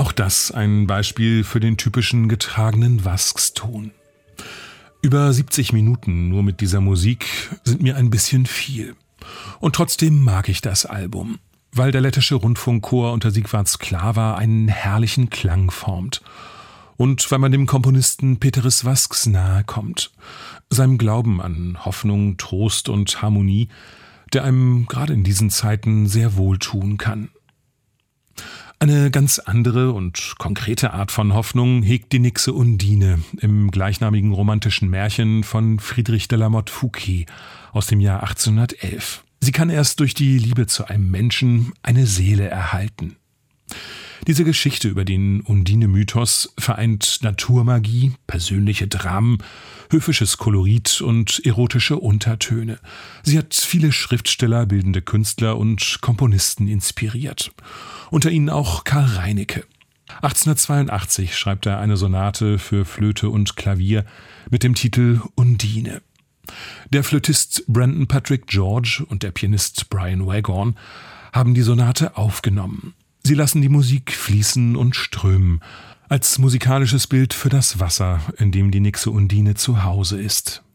Auch das ein Beispiel für den typischen getragenen Wasks-Ton. Über 70 Minuten nur mit dieser Musik sind mir ein bisschen viel. Und trotzdem mag ich das Album, weil der lettische Rundfunkchor unter Sigvard Sklava einen herrlichen Klang formt. Und weil man dem Komponisten Peteris Vasks nahe kommt, seinem Glauben an Hoffnung, Trost und Harmonie, der einem gerade in diesen Zeiten sehr wohltun kann. Eine ganz andere und konkrete Art von Hoffnung hegt die Nixe Undine im gleichnamigen romantischen Märchen von Friedrich de la Motte Fouquet aus dem Jahr 1811. Sie kann erst durch die Liebe zu einem Menschen eine Seele erhalten. Diese Geschichte über den Undine-Mythos vereint Naturmagie, persönliche Dramen, höfisches Kolorit und erotische Untertöne. Sie hat viele Schriftsteller, bildende Künstler und Komponisten inspiriert. Unter ihnen auch Karl Reinecke. 1882 schreibt er eine Sonate für Flöte und Klavier mit dem Titel Undine. Der Flötist Brandon Patrick George und der Pianist Brian Waghorn haben die Sonate aufgenommen. Sie lassen die Musik fließen und strömen, als musikalisches Bild für das Wasser, in dem die Nixe Undine zu Hause ist.